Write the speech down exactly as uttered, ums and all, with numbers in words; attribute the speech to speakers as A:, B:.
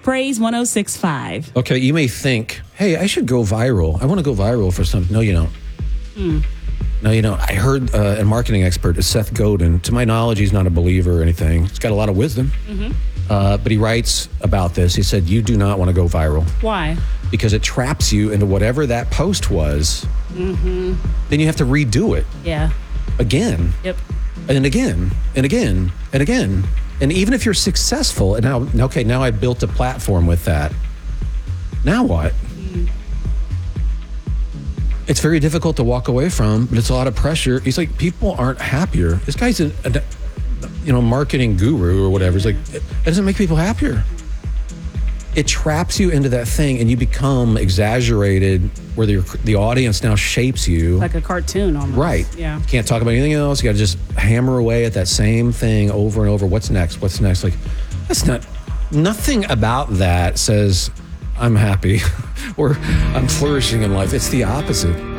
A: Praise one oh six point five.
B: Okay, you may think, hey, I should go viral. I want to go viral for something. No, you don't.
A: Mm.
B: No, you don't. I heard uh, a marketing expert, Seth Godin. To my knowledge, he's not a believer or anything. He's got a lot of wisdom.
A: Mm-hmm.
B: Uh, but he writes about this. He said, you do not want to go viral.
A: Why?
B: Because it traps you into whatever that post was.
A: Mm-hmm.
B: Then you have to redo it.
A: Yeah.
B: Again.
A: Yep.
B: And again. And again. And again. And even if you're successful, and now, okay, now I built a platform with that. Now what? Mm. It's very difficult to walk away from, but it's a lot of pressure. He's like, people aren't happier. This guy's a, a you know, marketing guru or whatever. It's like, it doesn't make people happier. It traps you into that thing, and you become exaggerated, where the, the audience now shapes you.
A: Like a cartoon almost.
B: Right.
A: Yeah.
B: Can't talk about anything else. You got to just hammer away at that same thing over and over. What's next? What's next? Like, that's not, nothing about that says I'm happy or I'm flourishing in life. It's the opposite.